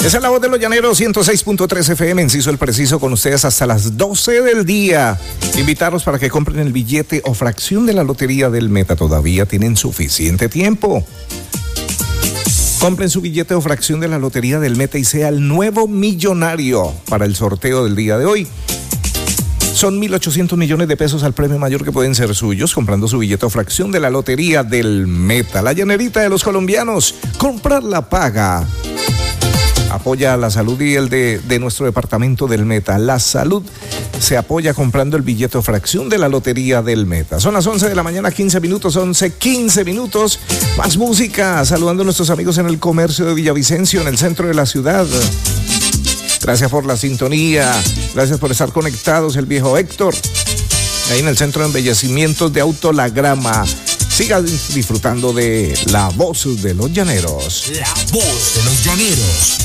Esa es la voz de los llaneros, 106.3 FM, Enciso el Preciso, con ustedes hasta las 12 del día. Invitarlos para que compren el billete o fracción de la Lotería del Meta. Todavía tienen suficiente tiempo. Compren su billete o fracción de la Lotería del Meta y sea el nuevo millonario para el sorteo del día de hoy. Son 1.800 millones de pesos al premio mayor que pueden ser suyos comprando su billete o fracción de la Lotería del Meta. La llanerita de los colombianos, comprarla paga. Apoya la salud y el de nuestro departamento del Meta. La salud se apoya comprando el billete o fracción de la Lotería del Meta. Son las 11 de la mañana, 15 minutos, 15 minutos. Más música, saludando a nuestros amigos en el comercio de Villavicencio, en el centro de la ciudad. Gracias por la sintonía, gracias por estar conectados, el viejo Héctor, ahí en el centro de embellecimientos de Auto La Grama. Siga disfrutando de la voz de los llaneros. La voz de los llaneros.